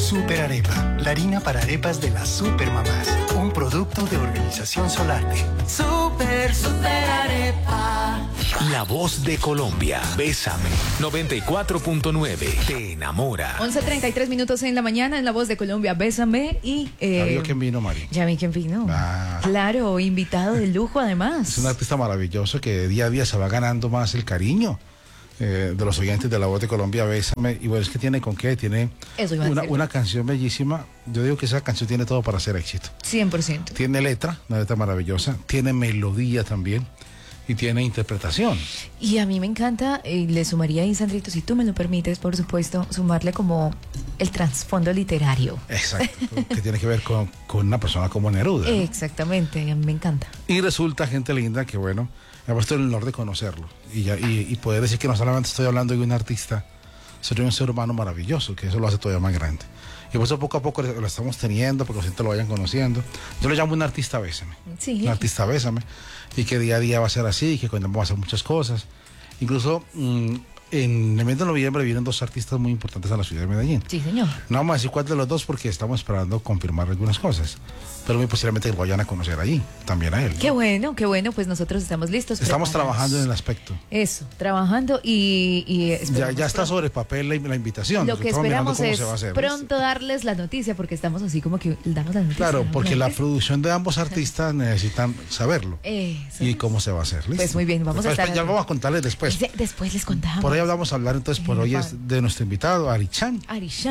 Super Arepa, la harina para arepas de las supermamás. Un producto de Organización Solarte. Super Arepa. La voz de Colombia. Bésame. 94.9. Te enamora. 11:33 en la mañana en La Voz de Colombia. Bésame y... ¿Ya vio quién vino, Mari? Ya vi quién vino. Ah. Claro, invitado de lujo además. Es un artista maravilloso que día a día se va ganando más el cariño de los oyentes de La Voz de Colombia. Bésame. Y bueno, es que tiene con qué. Tiene una canción bellísima. Yo digo que esa canción tiene todo para hacer éxito. 100%. Tiene letra, una letra maravillosa. Tiene melodía también. Y tiene interpretación. Y a mí me encanta, y le sumaría ahí, Sandrito, si tú me lo permites, por supuesto, sumarle como el trasfondo literario. Exacto, que tiene que ver con una persona como Neruda, ¿no? Exactamente, a mí me encanta. Y resulta, gente linda, que bueno, me ha puesto el honor de conocerlo. Y poder decir que no solamente estoy hablando de un artista, sino de un ser humano maravilloso, que eso lo hace todavía más grande. Y por eso poco a poco lo estamos teniendo, porque los gente lo vayan conociendo. Yo le llamo un artista Bésame. Sí. Un artista Bésame. Y que día a día va a ser así, y que vamos a hacer muchas cosas. Incluso en el mes de noviembre vienen dos artistas muy importantes a la ciudad de Medellín. Sí, señor. No vamos a decir cuál de los dos porque estamos esperando confirmar algunas cosas. Pero muy posiblemente lo vayan a conocer allí, también a él, ¿no? Qué bueno, pues nosotros estamos listos. Estamos trabajando en el aspecto. Eso, trabajando y ya está sobre papel la invitación. Lo que Estamos mirando esperamos cómo es se va a hacer, pronto darles la noticia, porque estamos así como que damos la noticia. Claro, porque ¿no? la producción de ambos artistas necesitan saberlo. Eso. Y cómo se va a hacer. ¿Listo? Pues muy bien, vamos a estar... Ya vamos a contarles después. Después les contamos. Por ahí vamos a hablar entonces, por hoy es de nuestro invitado, Arichan.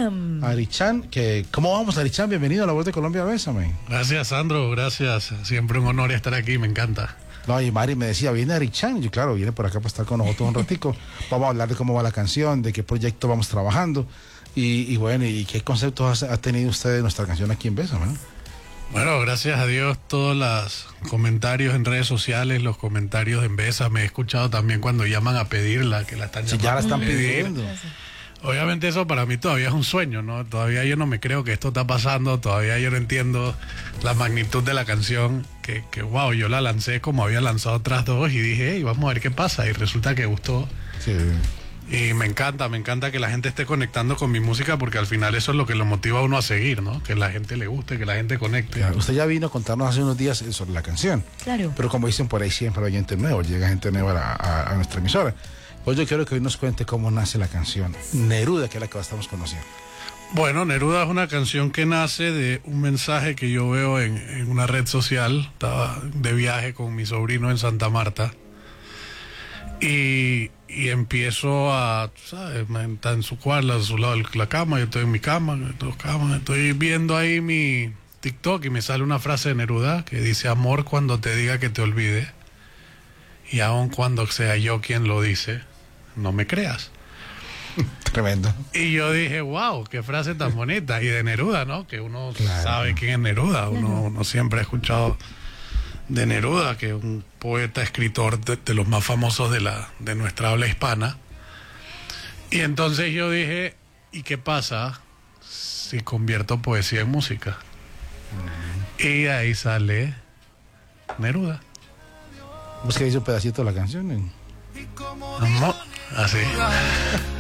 Arichan, ¿cómo vamos, Arichan? Bienvenido a La Voz de Colombia, Bésame. Gracias, Sandro, gracias. Siempre un honor estar aquí, me encanta. No, y Mari me decía, viene Arichan. Yo, claro, viene por acá para estar con nosotros un ratico. Vamos a hablar de cómo va la canción, de qué proyecto vamos trabajando. Y bueno, y qué conceptos ha tenido usted de nuestra canción aquí en Bésame, ¿no? Bueno, gracias a Dios, todos los comentarios en redes sociales, los comentarios en Bésame. He escuchado también cuando llaman a pedirla, que la están llamando. Sí, ya la están pidiendo. Obviamente eso para mí todavía es un sueño, ¿no? Todavía yo no me creo que esto está pasando, todavía yo no entiendo la magnitud de la canción, que wow, yo la lancé como había lanzado otras dos y dije, hey, vamos a ver qué pasa, y resulta que gustó. Sí. Y me encanta que la gente esté conectando con mi música, porque al final eso es lo que lo motiva a uno a seguir, ¿no? Que la gente le guste, que la gente conecte. Claro, usted ya vino a contarnos hace unos días sobre la canción. Claro. Pero como dicen por ahí, siempre hay gente nueva, llega gente nueva a nuestra emisora. Pues yo quiero que hoy nos cuente cómo nace la canción Neruda, que es la que estamos conociendo. Bueno, Neruda es una canción que nace de un mensaje que yo veo en una red social. Estaba de viaje con mi sobrino en Santa Marta y empiezo a, ¿sabes? Está en su cuarto, a su lado de la cama, yo estoy en mi cama, estoy viendo ahí mi TikTok y me sale una frase de Neruda que dice: amor cuando te diga que te olvide, y aun cuando sea yo quien lo dice, no me creas. Tremendo. Y yo dije, wow, qué frase tan bonita. Y de Neruda, ¿no? Que uno claro. sabe quién es Neruda. Uno siempre ha escuchado de Neruda, que es un poeta, escritor de los más famosos de nuestra habla hispana. Y entonces yo dije, ¿y qué pasa si convierto poesía en música? Y ahí sale Neruda. ¿Vos que dice un pedacito de la canción? Amor, así.